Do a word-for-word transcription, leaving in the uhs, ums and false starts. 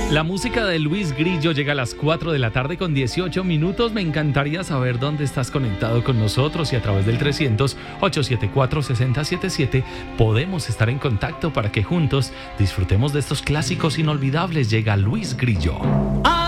La música de Luis Grillo llega a las cuatro de la tarde con dieciocho minutos. Me encantaría saber dónde estás conectado con nosotros y a través del trescientos, ochocientos setenta y cuatro, sesenta setenta y siete podemos estar en contacto para que juntos disfrutemos de estos clásicos inolvidables. Llega Luis Grillo. Ah.